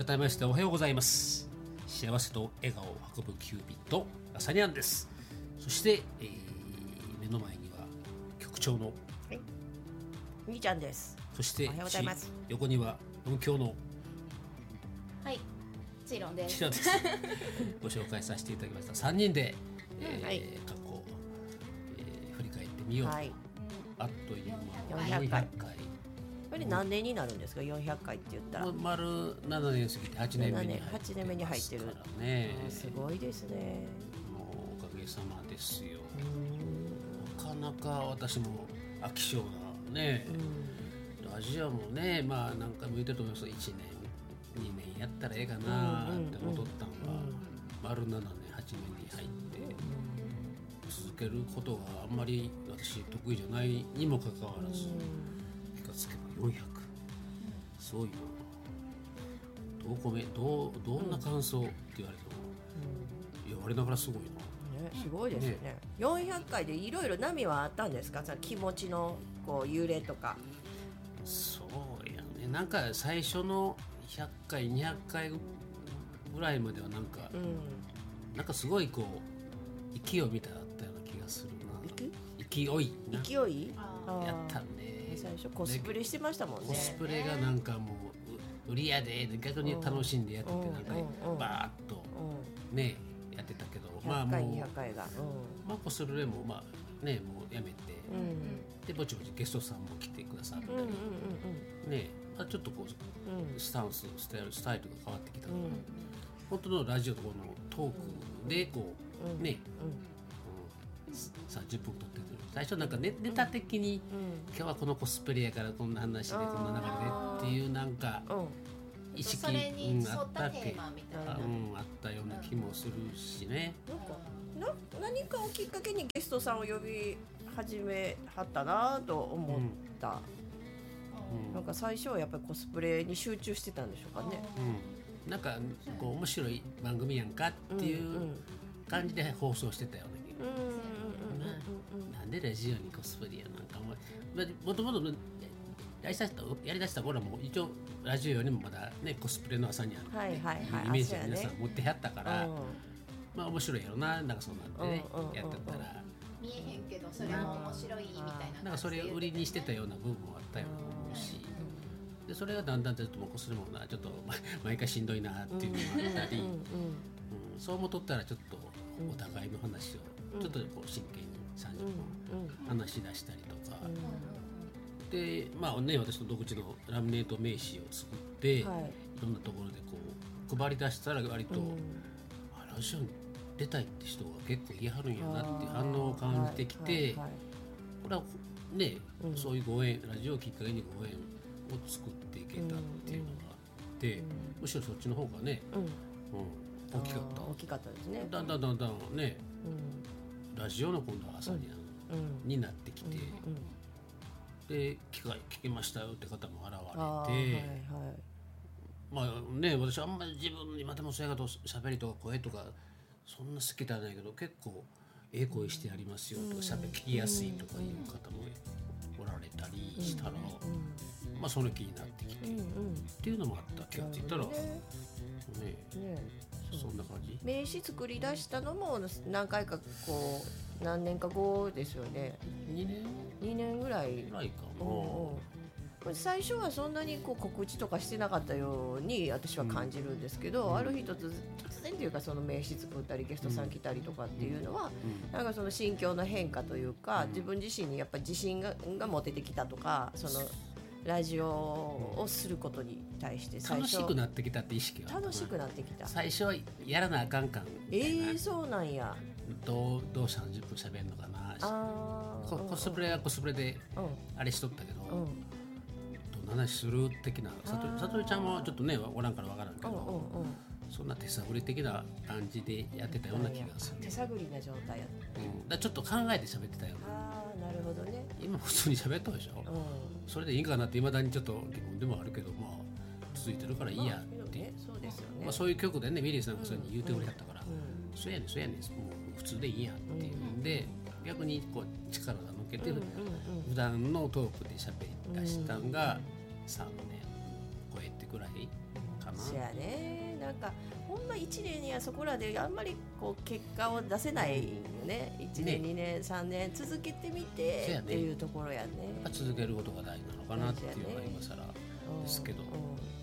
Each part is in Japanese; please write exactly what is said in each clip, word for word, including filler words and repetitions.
改めましておはようございます。幸せと笑顔を運ぶキューピッドアサニャンです。そして、えー、目の前には局長の、はい、 みーちゃんです。 そしておはようございます。 横には音響のはいチーロンです。 チーロンですご紹介させていただきました。さんにんで、えーはい、過去を、えー、振り返ってみよう、はい、あっという間のよんひゃっかい。 これ何年になるんですか？よんひゃっかいって言ったら丸ななねん過ぎてはちねんめに入ってますからね。はちねんめに入ってる。 すごいですね。 もうおかげさまですよ。なかなか私も飽き性なね、ラジオもね、まあ何回も言ってると思いますけどいちねんにねんやったらええかなって思っとったんが、丸ななねんはちねんに入って続けることがあんまり私得意じゃないにもかかわらず、気がつけばよんひゃく、すごいな。どうコメどうどんな感想って言われても、いや我ながらすごいな。 ね、すごいですよね。ねよんひゃっかいでいろいろ波はあったんですか？その気持ちのこう揺れとか。 そうやね。なんか最初のひゃっかいにひゃっかいぐらいまではなんか、うん、なんかすごいこう勢いみたいなあったような気がするな。勢いな。 勢い？ やったね。 最初コスプレしてましたもんね。 コスプレがなんかもう売りやで逆に楽しんでやってて、なんかバーッとねやってたけど、まあもうにひゃっかいが、 まあコスプレもまあねもうやめて、でぼちぼちゲストさんも来てくださったりね、ちょっとこうスタンススタイルスタイルが変わってきたから、本当のラジオとこのトークでこうねさんじゅっぷん撮ってる。最初なんか ネ, ネタ的に、うん、今日はこのコスプレやからこんな話でこんな流れでっていうなんか意識、 それに沿ったテーマみたいな、 うん、あったような気もするしね。 なんかな何かをきっかけにゲストさんを呼び始めはったなと思った、うん、なんか最初はやっぱりコスプレに集中してたんでしょうかね、 うん、なんかこう面白い番組やんかっていう感じで放送してたような気がする、うんなんでラジオにコスプレやなんかもともとやりだしたやりだした頃はもう一応ラジオよりもまだねコスプレの朝にある、ねはいはいはい、イメージを皆さん持ってはったから、うん、まあ面白いやろな、なんかそうなんでね、うんうんうんうん、やってたら見えへんけどそれも面白いみたいな、 なんかそれを売りにしてたような部分もあったような思うし、でそれがだんだんともうコスプレもなちょっと毎回しんどいなっていうのもあったり、うんうんうんうん、そう思っとったらちょっとお互いの話をちょっとこう真剣にさんじゅっぷん話し出したりとか、うん、でまあね私の独自のラミネート名刺を作って、はい、いろんなところでこう配り出したら割と、うん、あラジオに出たいって人が結構言い張るんやなっていう反応を感じてきて、はいはいはい、これはね、うん、そういうご縁ラジオをきっかけにご縁を作っていけたっていうのがあって、うん、むしろそっちの方がね、うんうん、大きかった大きかったですね。 だんだんだんだんね、うん、ラジオの今度は朝に、うん、になってきて、うんうん、で聞か聞きましたよって方も現れて、はいはい、まあね私あんまり自分今でもそうやけど喋りとか声とかそんな好きじゃないけど結構ええ声してやりますよとか喋り聞きやすいとかいう方もおられたりしたら、うんうん、まあその気になってきて、うんうん、っていうのもあった気がついたら、ねねそんな感じ。 名刺作り出したのも何回かこう何年か後ですよね。 にねんにねんぐらいぐらいかな、 うんうん、最初はそんなにこう告知とかしてなかったように私は感じるんですけど、うん、ある日突然というかその名刺作ったりゲストさん来たりとかっていうのは、うん、なんかその心境の変化というか、うん、自分自身にやっぱり自信が、が持ててきたとかそのラジオをすることに対して最初楽しくなってきたって意識は楽しくなってきた。 最初はやらなあかんかんえー、そうなんや。 どうどうさんじゅっぷん喋るのかなあコ、コスプレはコスプレであれしとったけど、うん、どんな話する的なさとりちゃんもちょっとねおらんからわからんけど、うんうんうん、そんな手探り的な感じでやってたような気がする。 手探りな状態やった、 うん、だちょっと考えて喋ってたような。 あーなるほどね。 今普通に喋ったでしょ、うん、それでいいかなっていまだにちょっと疑問でもあるけど、まあ続いてるからいいやっていう、まあね、そうですよね。まあ、そういう曲でねミリーさんがそういうに言うてくれはったから、うんうん、そうやねんそうやねんもう普通でいいやっていうんで、うん、逆にこう力が抜けて、うんうんうん、普段のトークで喋り出したんがさんねん超えてくらいかなな。 そうやね。なんかほんまいちねんにはそこらであんまりこう結果を出せないよね。いちねん、 ねにねん、さんねん続けてみてそうやねっていうところやね。 やっぱ続けることが大事なのかなっていうのが今更ですけど、 うんうん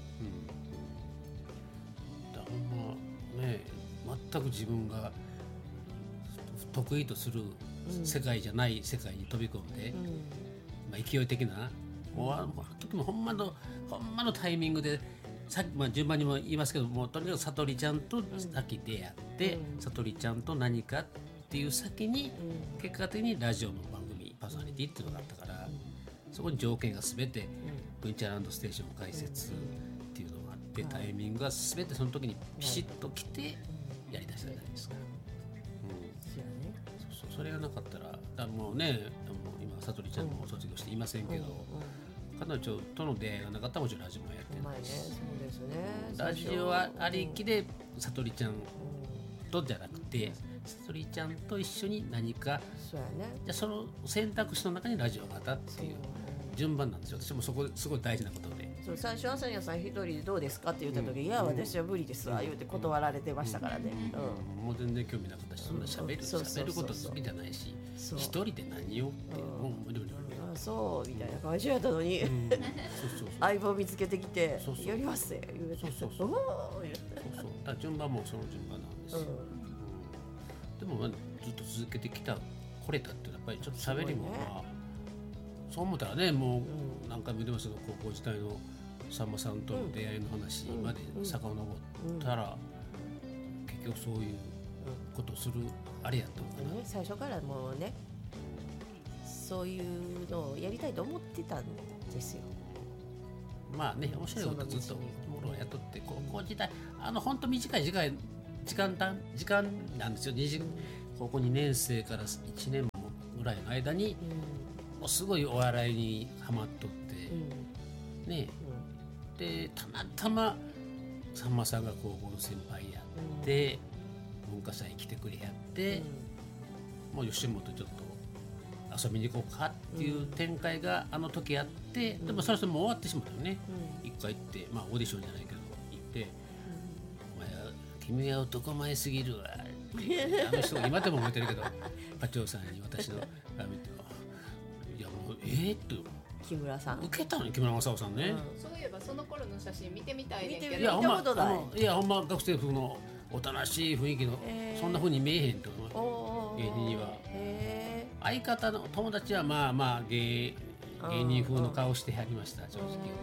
だからほんまね全く自分が得意とする世界じゃない世界に飛び込んで、 うんまあ、勢い的なもうあの時もほんまのほんまのタイミングでさっき、まあ、順番にも言いますけどもとにかくさとりちゃんと先出会ってうんさとりちゃんと何かっていう先にうん結果的にラジオの番組パーソナリティっていうのがあったからそこに条件が全て文チャランドステーション解説っていうのがあってタイミングが全てその時にピシッときてやりだしたじゃないですか。うんそうやね。 そうそうそれがなかったらだからもうねもう今さとりちゃんも卒業していませんけど、彼女との出会いがなかったらもちろんラジオもやってうまいね。 ないし、 そうですね。 ラジオはありきでさとりちゃんとじゃなくてさとりちゃんと一緒に何かそうやね。 じゃあその選択肢の中にラジオがあったっていう順番なんですよ。私もそこすごい大事なことで。 そう最初朝にさん一人でどうですかって言った時、いや私は無理ですわ言うて断られてましたからね。うんもう全然興味なかったしそんな喋るそうそうそうそう喋ること好きじゃないしそう一人で何をってもう無理無理無理。 あそうみたいな感じやったのに、 うんそうそうそう相棒見つけてきてそうそうやりますって言うてそうそうそうおー言うてそうそうだから順番もその順番なんですよ。でもまあずっと続けてきたこれたってやっぱりちょっと喋りもすごいねまあそう思ったらねもう何回も言ってますけど高校時代のさんまさんとの出会いの話まで遡ったら結局そういうことをするあれやったのかな。 ね最初からもうねそういうのをやりたいと思ってたんですよ。 まあね面白いことずっとものをやっとって高校時代あの本当短い時間時間単時間なんですよ。にじ高校にねん生からいちねんぐらいの間にもうすごいお笑いにハマっとってうんねでたまたまさんまさんが高校の先輩やって文化祭来てくれやってもう吉本ちょっと遊びに行こうかっていう展開があの時あってでもそれはそれも終わってしまったよね。一回行ってまあオーディションじゃないけど行って「お前は君は男前すぎるわ」あの人今でも覚えてるけど課長さんに私のあ見て「いやもうえー?」って木村さん受けたのに木村正夫さんね。 そういえばその頃の写真見てみたいねんけど見てみいやほんま見たことないあのいやほんま学生風のおとなしい雰囲気の、 えーそんな風に見えへんと思う。 おー芸人にはへ相方の友達はまあまあ芸芸人風の顔してはりました正直言って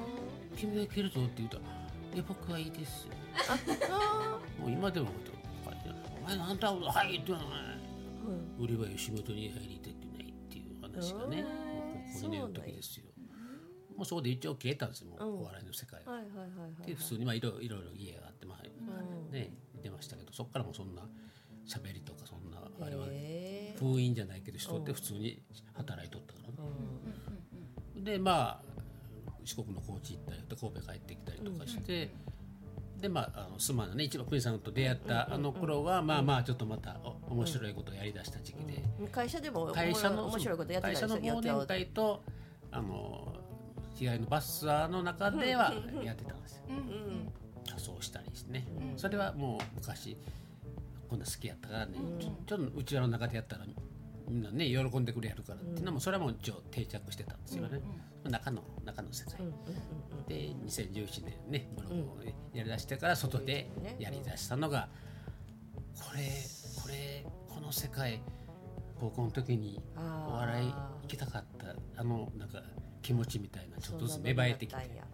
「君はいけるぞ」って言うと「いや僕はいいですよ」 あもう今でもお前のあんたははいって言わない売り場吉本に入りたくないっていう話がねうん高校にねんの時ですよ。もうそこで一応消えたんですよもううんお笑いの世界は。 はいはいはいはいで普通にまあいろいろいろ家があってまあね出ましたけどそこからもそんな喋りとかそんなあれはへー封印じゃないけど人って普通に働いとったからね。でまあ四国の高知行ったりと神戸帰ってきたりとかしてでまああのスマのね一番国さんと出会ったあの頃はまあまあちょっとまたお面白いことをやりだした時期で会社でも会社の面白いことやってた会んですよ社の忘年会とあの日帰りのバスツアーの中ではやってたんですよ。仮装したりしてね、それはもう昔こんな好きやったからね、ちょちょっとうちわの中でやったらみんなね喜んでくれやるからっていうのもそれはもう一応定着してたんですよね、中の中の世界、でにせんじゅういちねんねブログをねやりだしてから外でやりだしたのがこれこれこの世界高校の時にお笑い行きたかったあのなんか気持ちみたいなちょっとずつ芽生えてきて、ね、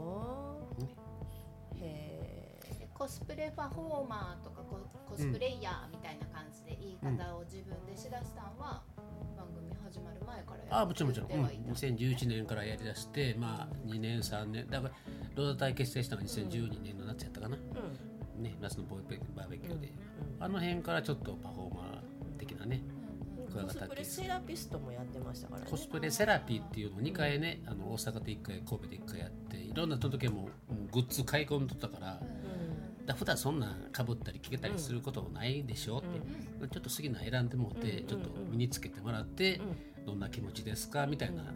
でコスプレパフォーマーとかココスプレイヤーみたいな感じで言い方を自分でしだしたんは番組始まる前からやあもちろんもちろん、うん、 ってはいたにせんじゅういちねんからやりだしてまあにねんさんねんだからローダ隊結成したのがにせんじゅうにねんの夏やったかな、うん、ね夏のバーベキューで、うん、あの辺からちょっとパフォーマー的なね、 コスプレセラピストもやってましたからね。 コスプレセラピーっていうのをにかいね、うん、あの大阪でいっかい神戸でいっかいやっていろんな時ももうグッズ買い込んどったから、うん、だ普段そんなんかぶったり聞けたりすることもないでしょって、うん、ちょっと好きな選んでもって、うん、ちょっと身につけてもらって、うん、どんな気持ちですかみたいな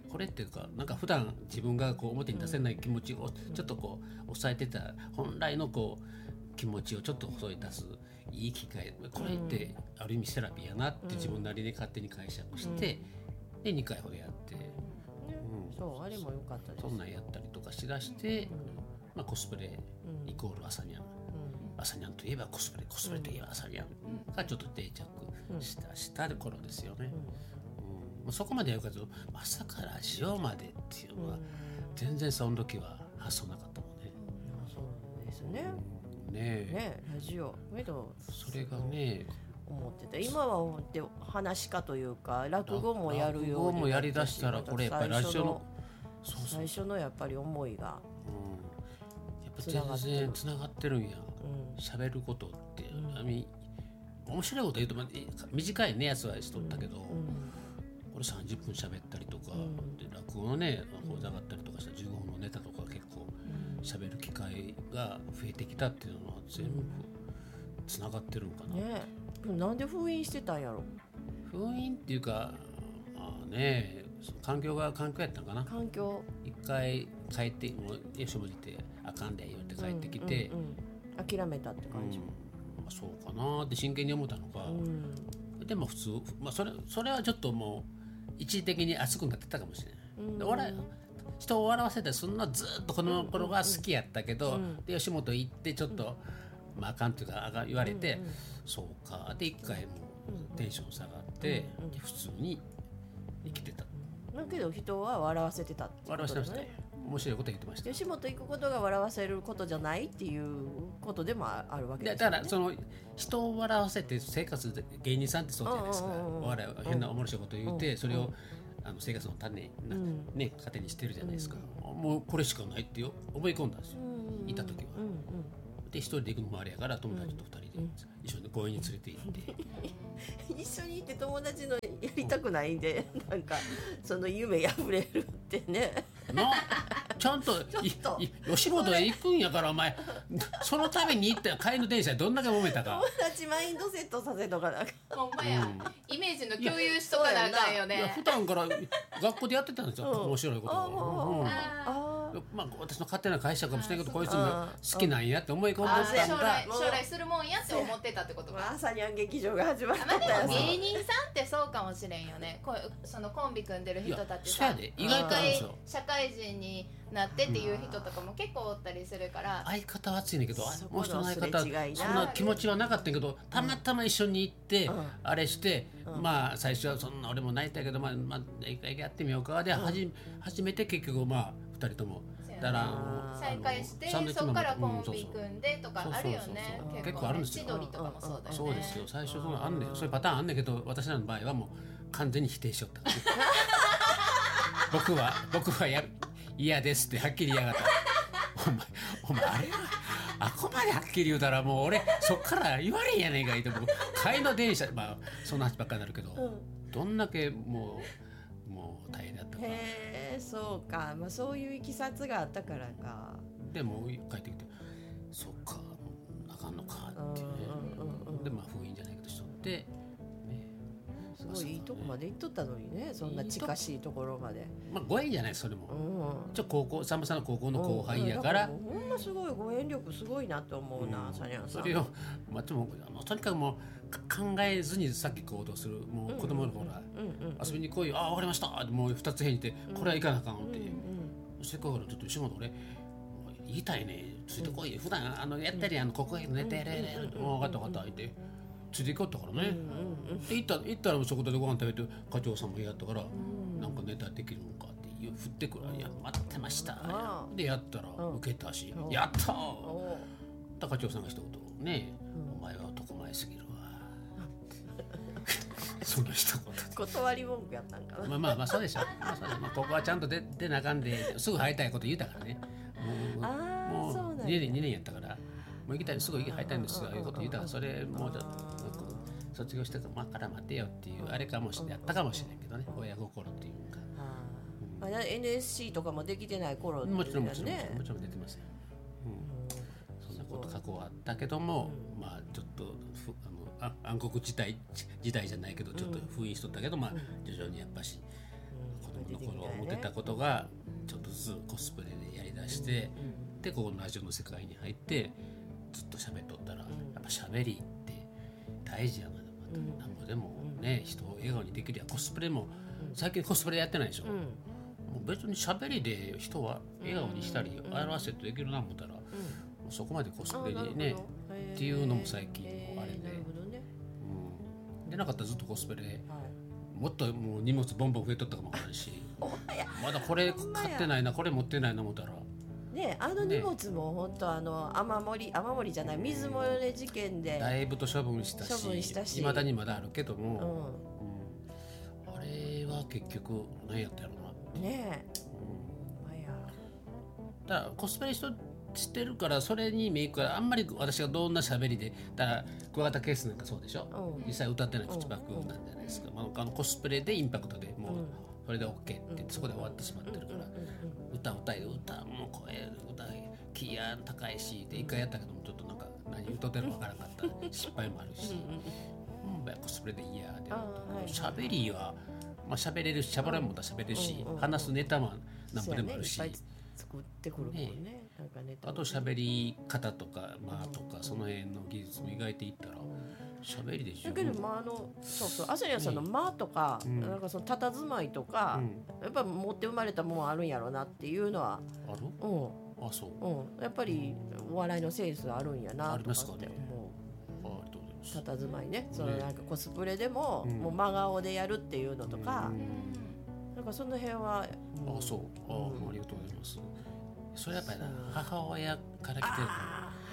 これっていうかなんか普段自分がこう表に出せない気持ちをちょっとこう抑えてた本来のこう気持ちをちょっと細い出すいい機会、これってある意味セラピーやなって自分なりに勝手に解釈して、うん、でにかいほどやって、 うんうん、そうあれも良かったです。 そんなんやったりとかしだして、うんまあ、コスプレイコールアサニャン、うん、アサニャンといえばコスプレコスプレといえばアサニャンがちょっと定着したした頃ですよね、うんうん、そこまでやるけどまさかラジオまでっていうのは全然その時は発想なかったもんね、 うん、そうですね、 うん、ねえねラジオけどそれがね思ってた。今は思って話し家というか落語もやるように落語もやりだしたらこれやっぱりラジオのそうそう最初のやっぱり思いが、 うん、やっぱ全然つながってるんや喋、うん、ることって、うん、あみ面白いこと言うと短いねやつはしとったけど、うん、これさんじゅっぷん喋ったりとか、うん、で落語のね講座があったりとかしたじゅうごふんのネタとか結構喋る機会が増えてきたっていうのは全部つながってるんかな、 ね、なんで封印してたんやろ。 封印っていうかあね環境が環境やったのかな。 環境一回帰ってもうよしもじてあかんでよって帰ってきて、うんうんうん、諦めたって感じ、うんまあ、そうかなって真剣に思ったのか、うん、でも普通、まあ、それそれはちょっともう一時的に熱くなってたかもしれない、うん、で笑人を笑わせたらそんなずっとこの頃が好きやったけど、うんうん、で吉本行ってちょっと、うんまあ、あかんっていうか言われて、うんうん、そうかで一回もうテンション下がって、うんうん、で普通に生きてた。 だけど人は笑わせてたってことですね。 笑わせてましたね。面白いこと言ってました。 吉本行くことが笑わせることじゃないっていうことでもあるわけですよね。 だからその人を笑わせて生活で芸人さんってそうじゃないですか。お笑い変な面白いこと言って、うん、それをあの生活の種、うん、ね糧にしてるじゃないですか、うん、もうこれしかないって思い込んだんですよ、うん、いた時は、うんうん、で一人で行くのもあれやから友達と二人で一緒に公園に連れて行って、 うん、一緒に行って友達のやりたくないんでなんかその夢破れるってねなちゃんと吉本へ行くんやからお前そのために行った帰りの電車でどんだけ揉めたか。 友達マインドセットさせとかなんかほんまや、うん、イメージの共有しとかなあかんよね。 いや普段から学校でやってたんですよ、うん、面白いことを、うん、あまあ私の勝手な解釈かもしれないけどこいつも好きなんやって思い込んでたのが将来するもんやって思ってたってことか。 朝にゃん劇場が始まったたや、まあ、芸人さんってそうかもしれんよね。こそのコンビ組んでる人たちさ意外とあるんですよ。 社会人になってっていう人とかも結構おったりするから、 相方は熱いねんけどもう一人の相方そんな気持ちはなかったんけどたまたま一緒に行って、うん、あれして、うん、まあ最初はそんな俺も泣いたけどまあ、まあ、一回やってみようかで、うん、初めて結局まあふたりともだから再会してそこからコンビ組んでとかあるよね。 結構あるんですよ。千鳥とかもそうだよね。そうですよ。最初そのあんねんそういうパターンあんねんけど私らの場合はもう完全に否定しよった僕は僕はや嫌ですってはっきり言いやがったお前お前あれはあこまではっきり言うたらもう俺そっから言われんやねんかいって僕帰りの電車まあそんな話ばっかりになるけど、うん、どんだけもうもう大変だったか。 へえそうか、まあ、そういういきさつがあったからか。 でも帰ってきてそっかあかんのかっていうね、うんうんうん、でまあ封印じゃないけどしとってすごいいいとこまで行っとったのにね。そんな近しいところまで。 まあご縁じゃないそれも、うん、ちょ高校さんまさんの高校の後輩やから、うん、 ほんますごいご縁力すごいなと思うな、うん、サニャンさん。 それを、まあ、でもあのとにかくもう考えずにさっき行動するもう子供の頃は、うんうんうん、遊びに来いよあ分かりましたもう二つ返事でこれは行かなあかんって、うんうんうん、せっかくからちょっと吉本俺言いたいねついてこいよ、うん、普段あのやったりあのここへ寝てやれやれ分かった分かったってついていこうったからね、うんうん、で行った行ったらそこでご飯食べて課長さんもやったから、うん、なんかネタできるのかって言う振ってくる、うん、いや待ってましたでやったら受けたし、うん、やったー課長さんが一言ね、うん、お前は男前すぎるわその一言断り文句やったんかな。 まあまあまあそうでしょ、まあそうでしょまあ、ここはちゃんと出出なあかんですぐ入りたいこと言うたからねもうもうにねんにねんやったからもう行きたいすぐ入りたいんですがいうこと言うたからそれもうちょっと卒業してからから待てよっていうあれかもしれやったかもしれないけどね親心っていうか、 うん、まあ、エヌエスシー とかもできてない頃って、ね、 もちろんもちろんもちろん出てますよ、うん、そんなこと過去はあったけども、うん、まあちょっとあのあ暗黒時代時代じゃないけどちょっと封印しとったけど、うん、まあ徐々にやっぱし、うん、子供の頃思ってたことがちょっとずつコスプレでやりだして、うん、でここのラジオの世界に入ってずっと喋っとったら、うん、やっぱ喋りって大事やな、また、うん、なんぼでもね、人を笑顔にできるやコスプレも、うん、最近コスプレやってないでしょ、うん、もう別に喋りで人は笑顔にしたり、うん、表せてできるな思ったら、うん、もうそこまでコスプレにねっていうのも最近のあれで、ね、うん、でなかったらずっとコスプレ、はい、もっともう荷物ボンボン増えとったかもわからんしまだこれ買ってないなこれ持ってないな思ったらね、あの荷物も本当、あの雨漏り雨漏りじゃない水漏れ事件でだいぶと処分したし、処分したし、未だにまだあるけども、うんうん、あれは結局何やったやろうなねえ、うん、やだからコスプレ人してるからそれにメイクはあんまり私がどんな喋りでだからクワガタケースなんかそうでしょ、うん、実際歌ってない口パクなんじゃないですか、うん、まあ、あのコスプレでインパクトでもうそれで OK って言ってそこで終わってしまってるから、歌歌い歌も声歌キーヤ高いしで一回やったけどもちょっとなんか何歌ってるか分からなかった失敗もあるし、うん、コスプレでいいやで喋りはまあ喋れるし喋らんもんだ喋れるし、話すネタも何ぼでもあるし、 作ってくるもんね、なんかね、 あと喋り方とかまあとかその辺の技術も磨いていったら喋りで十分。 だけどまああのそうそうアセリアさんの間とか、ね、なんかその佇まいとか、うん、やっぱり持って生まれたもんあるんやろうなっていうのはある？ うん。 あそう。 うん。やっぱりお笑いのセンスあるんやなとかって思う。ありますかね。佇まいね。そのなんかコスプレでも、ね、もう真顔でやるっていうのとか、うん、なんかその辺は。 うん、あそう。あ、うん、ありがとうございます。それやっぱり母親から来てるから、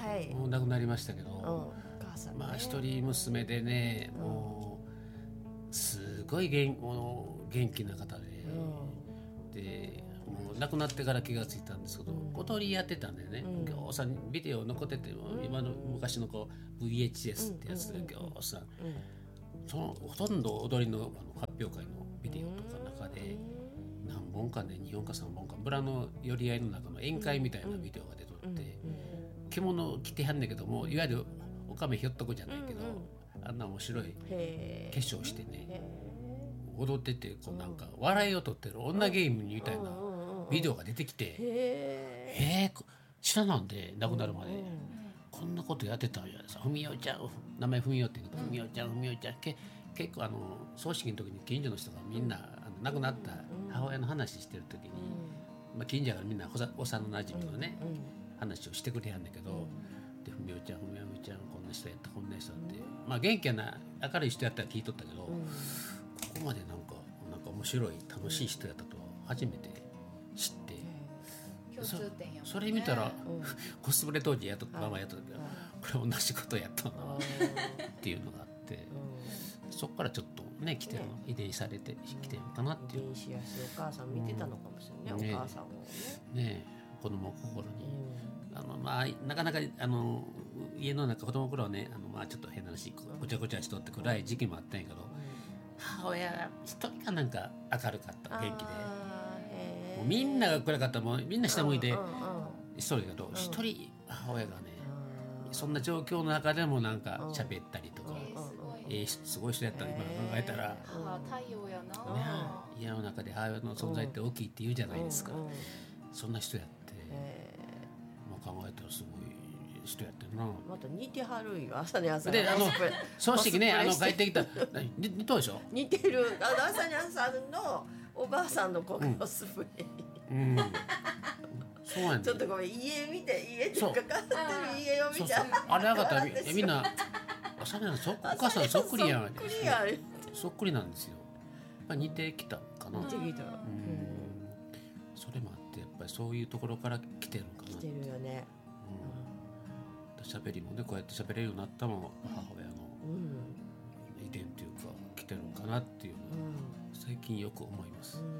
はい、もう亡くなりましたけど、うん、お母さんね、まあ一人娘でね、うん、もうすごい元元気な方で、うん、でもう亡くなってから気がついたんですけど、うん、踊りやってたんでね、うん、ぎょうさんビデオ残ってて、うん、今の昔のこう ブイエイチエス ってやつでぎょうさん、そのほとんど踊りの発表会のビデオとかの中で、何本かでにほんかさんぼんか村の寄り合いの中の宴会みたいなビデオが出とって、着物着てはんねんけどもいわゆるおかめひょっとこじゃないけど、あんな面白い化粧してね踊っててこうなんか笑いを取ってる女ゲームみたいなビデオが出てきて、えー、知らなんで亡くなるまでこんなことやってたんやさ。ふみおちゃん名前ふみおって言うけどふみおちゃんふみおちゃんけ結構あの葬式の時に近所の人がみんなあの亡くなった母親の話してる時に、まあ、近所がみんな幼なじみのね話をしてくれやんだけど、でふみおちゃんふみおちゃんこんな人やったこんな人って、まあ元気な明るい人やったら聞いとったけど、ここまでなんかなんか面白い楽しい人やったとは初めて知って、 共通点やもんね、 そ, それ見たら、コスプレ当時やっとったままやっとったけど、これ同じことやったなっていうのがあって、そこからちょっとね来てるの、遺伝されてきてるのかなっていう。 遺伝しやすいお母さん見てたのかもしれない、ね、お母さんをね。ね子供を心に、うん、あのまあなかなかあの家の中子供の頃はねあのまあちょっと変な話ごちゃごちゃしとって暗い時期もあったんやけど、うん、母親が一人がなんか明るかった元気で、もうみんなが暗かったらもうみんな下向いて一人だけど一人母親がねそんな状況の中でもなんか喋ったりとか、えー、すごい人やったら今考えたら、 太陽やな、 ね、家の中で母親の存在って大きいって言うじゃないですか、うんうん、そんな人やって、まあ、考えたらすごい人やってるな。 また似てはるんよ朝に朝であの葬式ねあの帰ってきた似てるでしょ。 似てるあの朝に朝のおばあさんのコスプレ、うんうん、そうやね。ちょっとごめん家見て家ってかかってる家を見てあれ上がったらみんな朝に朝お母さんそっくりやん。 そっくりやそっくりなんですよ。まあ、似てきたかな。 似てきた。うん、 それもあってやっぱりそういうところから来てるのかな。 来てるよね。 喋、うん、りもねこうやって喋れるようになったのも母親の遺伝というか来てるのかなっていうのは最近よく思います。うんうん、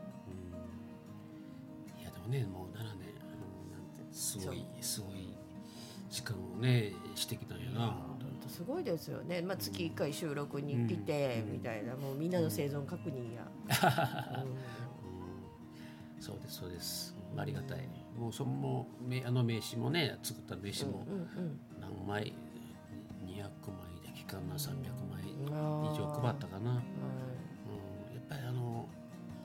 いやでもねもうななねんすごいすごい時間をねしてきたんやな。 すごいですよね、まあ、月いっかい収録に来てみたいな、うん、もうみんなの生存確認や、うんうん、そうですそうです、ありがたい。もうそのあの名刺もね作った名刺も何枚、にひゃくまいできかなさんびゃくまい以上配ったかな、うん、やっぱりあの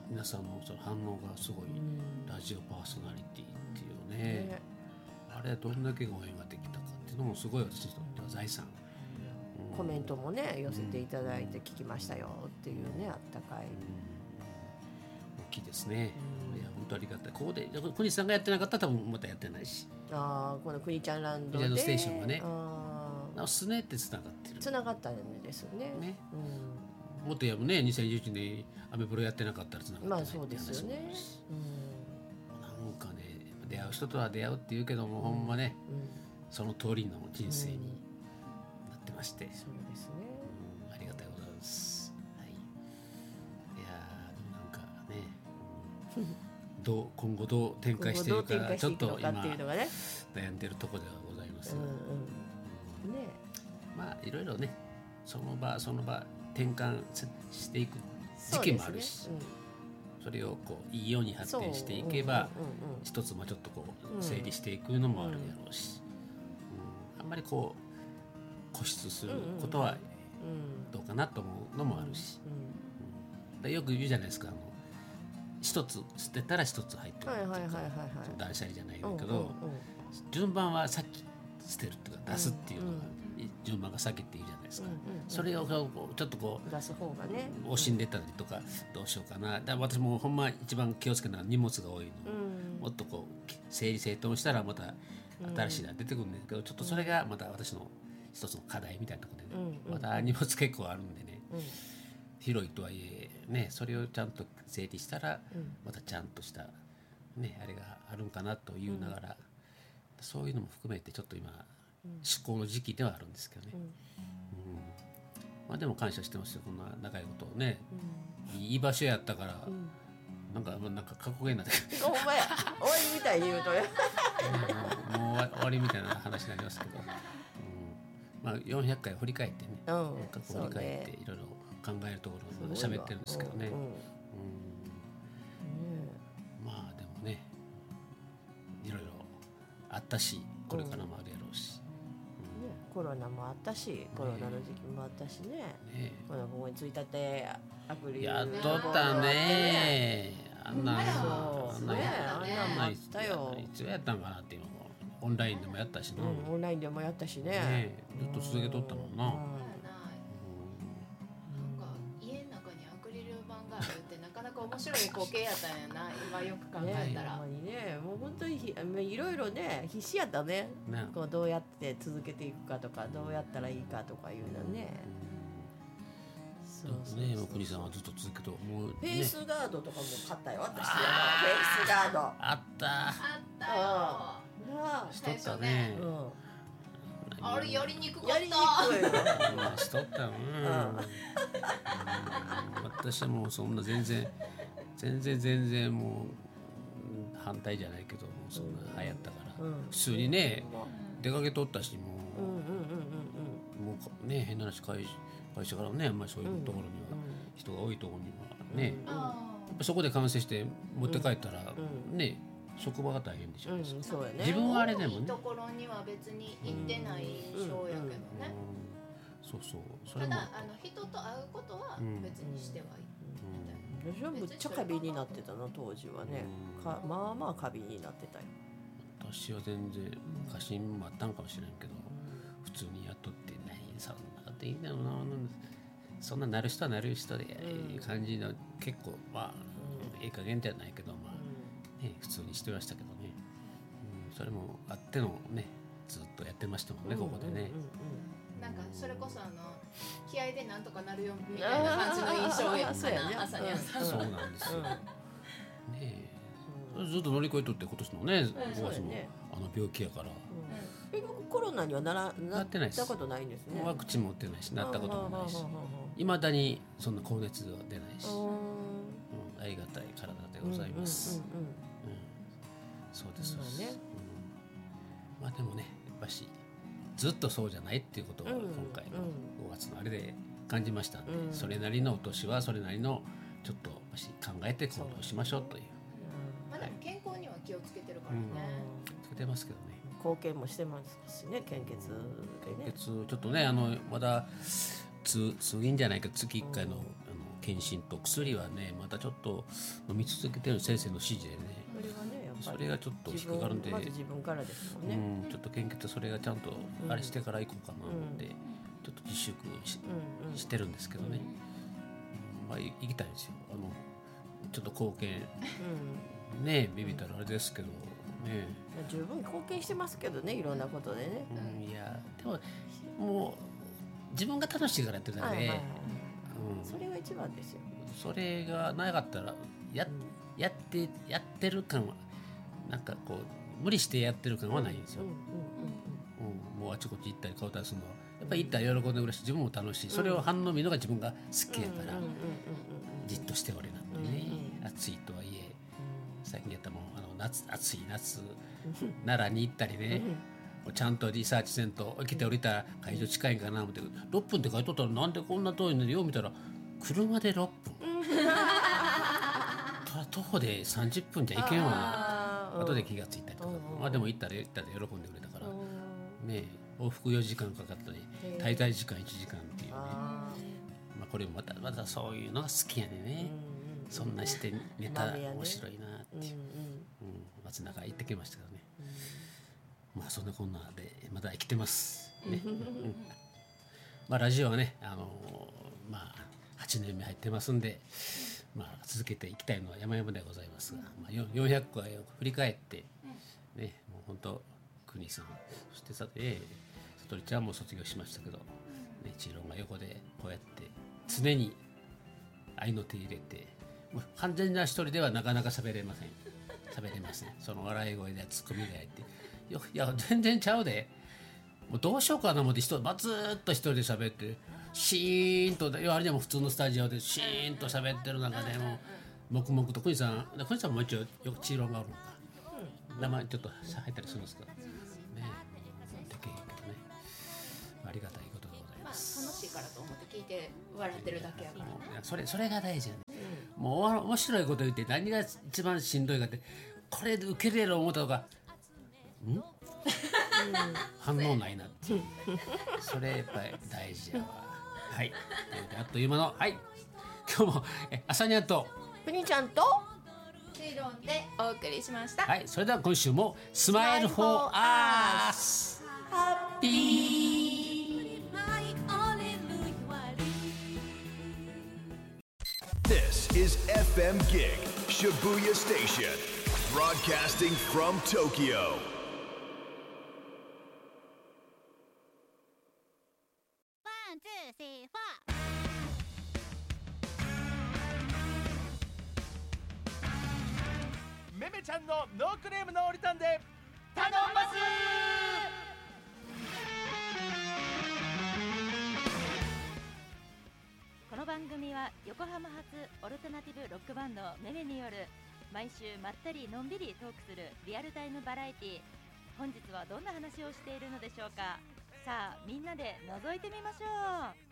皆さんのその反応がすごい、ラジオパーソナリティっていうね、ねあれどんだけご縁ができたかっていうのもすごい私にとっては財産、 うん、コメントもね寄せていただいて聞きましたよっていうね、あったかい、うん、 大きいですね、うん、いや本当ありがたい。ここで国さんがやってなかったら多分またやってないし、 あこの国ちゃんランドで国ちゃんのステーションがねあスネってつながってるつながったんですよね、ね、 うん、もっとやもねにせんじゅういちねんアメブロやってなかったらつながってないって話もあるし、 まあそうですよね、 うん、なんかね出会う人とは出会うっていうけども、うん、ほんまね、うん、その通りの人生になってまして、うん、 そうですね、 うん、ありがたいございます、はい、いやでもなんかね、うん、どう今後どう展開していくかちょっと今悩んでるところではございますが、うんうんね、まあいろいろねその場その場転換していく時期もあるし、 そ,、ねうん、それをこういいように発展していけば、うんうんうん、一つもちょっとこう整理していくのもあるやろうし、うんうん、あんまりこう固執することはどうかなと思うのもあるし、うんうん、よく言うじゃないですか、あの一つ捨てたら一つ入ってくるっていうか、断捨離じゃないんだけど、うんうんうん、順番はさっき捨てるっていうか出すっていうのが、うんうん、順番が先っていうじゃないですか、うんうんうん、それをちょっとこう出す方がね惜しんでたりとかどうしようかな、だから私もほんま一番気をつけるのは荷物が多いの、うん、もっとこう整理整頓したらまた新しいのが出てくるんですけど、ちょっとそれがまた私の一つの課題みたいなところでね、うんうん、また荷物結構あるんでね、うん、広いとはいえねそれをちゃんと整理したらまたちゃんとしたねあれがあるんかなと言いながら、うん、そういうのも含めてちょっと今思考の時期ではあるんですけどね、うんうん、まあでも感謝してますよ、こんな仲良いことをね、うん、いい場所やったから、うん、なんかなんかかっこいいなってお前終わりみたいに言うとねもう、もう終わりみたいな話になりますけど、うん、まあよんひゃっかい振り返ってね、うん、過去振り返っていろいろ考えるところを喋ってるんですけどね、うんうんうん、まあでもねいろいろあったしこれからもあるやろうし、 うんね、コロナもあったしコロナの時期もあったしね、ねこのここについたてアプリやっとったね、あんなあんなあんなあったよ、 いつやったんかなっていうのもオンラインでもやったしな、 うん、オンラインでもやったしね、 ねずっと続けとったもんな、うん面白い光景やったんやな今よく考えたら、 ねね、もう本当にいろいろね必死やったね、ねこうどうやって続けていくかとかどうやったらいいかとかいうのね、 うん、そうそうそうね国さんはずっと続けともう、ね、 フェイスガードとかも買ったよ私はフェイスガードあったあったよ、 なあしとったね、うんあれやりにくかった。 やりにくいわ。しとったよ、うんうん。私はもうそんな全然全然全然もう反対じゃないけどもうそんな流行ったから、うん、普通にね、うん、出かけとったしもう、うんうんうんうん、もうね変な話会会社からねあんまりそういうところには、うん、人が多いところにはね、うん、やっぱそこで完成して持って帰ったら、うん、ね。職場が大変でしょう、うん、 そうやね、 自分はあれでもねいいところには別に行ってない印象やけどね、 うんうんうん、そうそうそれもただあの人と会うことは別にしてはいい、 うんうん、私はむっちゃ過敏になってたの当時はね、うん、かまあまあ過敏になってたよ。 私は全然過信もあったんかもしれんけど、うん、普通にやっとってないそんなこといいんだろうな、そんななる人はなる人でいう感じの、うん、結構まあ、うん、ええ加減じゃないけどまあね、普通にしてましたけどね、うん、それもあってのねずっとやってましたもんね、うん、ここでね、うんうんうん、なんかそれこそあの気合でなんとかなるよみたいな感じの印象やったな朝に朝、 うん、そうなんですよ、うん、ねえずっと乗り越えとって今年のねごがつもあの病気やから、 うんうん、コロナにはならなってないことないんですね。 ワクチンも打ってないしなったこともないしいまだにそんな高熱は出ないし、うん、ありがたい体でございます、うんうんうんうん、そうですそうです、ねうん、まあでもねやっぱしずっとそうじゃないっていうことは今回のごがつのあれで感じましたんで、うん、それなりのお年はそれなりのちょっと考えて行動しましょうという、 うん、まあでも健康には気をつけてるからね、 うん、つけてますけどね貢献もしてますしね献血でね献血ちょっとねあのまだ通通院じゃないけど月いっかいの、うん、あの検診と薬はねまたちょっと飲み続けてる先生の指示でね、 それはねやっぱりそれがちょっと引っかかるんで、 まず自分からですもんね、 うん、ちょっと研究とそれがちゃんとあれしてから行こうかなって、うん、ちょっと自粛 し,、うんうん、してるんですけどね、うんまあ、行きたいんですよ。あのちょっと貢献、うん、ねビビったらあれですけどね、 十分貢献してますけどねいろんなことでね、 うん、いやでももう自分が楽しいからやってるだけで、はいはいはいうん、それが一番ですよ。 それがなかったら や,、うん、やってやってる感はなんかこう無理してやってる感はないんですよ、うんうんうんうん、もうあちこち行ったり顔出すのはやっぱり行ったら喜んでくれるし自分も楽しい、それを反応見るのが自分が好きやから、じっとしておれなんでね、うんうん、暑いとはいえ最近やったもんあの夏暑い夏奈良に行ったりね、うん、ちゃんとリサーチせんと来て降りたら会場近いんかな思ってろっぷんって書いとったらなんでこんな遠いのによう見たら車でろっぷん徒歩でさんじゅっぷんじゃいけんわな後で気がついたりとか、まあ、でも行ったら行ったら喜んでくれたからね、往復よじかんかかったり滞在時間いちじかんっていうね、まあ、これもまたまたそういうのが好きやねね、そんなしてネタ面白いなっていう、うんうん、松中行ってきましたけどね、まあそんなこんなでまだ生きてますね、うん、まあラジオはねあのー、まあはちねんめ入ってますんで、まあ、続けていきたいのは山々でございますが、まあ、よんひゃっかいを振り返ってねもう本当国さんそしてさてさとりちゃんも卒業しましたけど、ね、千尋が横でこうやって常に愛の手入れてもう完全な一人ではなかなか喋れません喋れませんその笑い声でツッコミでやってよいや全然ちゃうでもうどうしようかな思って人、まあ、ずっと一人で喋ってシーンとあれでも普通のスタジオでシーンと喋ってる中でも黙々と国さん国さんも一応よくチーロンがあるのか、うん、名前ちょっと入ったりするんですかねでけへんけどねありがたいことでございます、 まあ、楽しいからと思って聞いて笑ってるだけやからねそれ、それが大事やね、うん、もう面白いこと言って何が一番しんどいかってこれで受けれる思ったとかん反応ないなってそれやっぱり大事やわはい、あっという間のはい今日もえ朝にゃんとふにちゃんとチーロンでお送りしました。 はいそれでは今週もスマイルフォーアースハッピー This is エフエム Gig Shibuya Station broadcasting from Tokyo めめちゃんのノークレームのおりたんで頼んますこの番組は横浜発オルタナティブロックバンドめめによる毎週まったりのんびりトークするリアルタイムバラエティ。本日はどんな話をしているのでしょうか。さあみんなで覗いてみましょう。